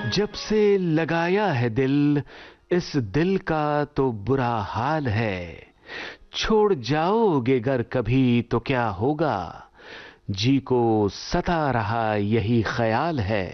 जब से लगाया है दिल, इस दिल का तो बुरा हाल है। छोड़ जाओगे गर कभी तो क्या होगा, जी को सता रहा यही ख्याल है।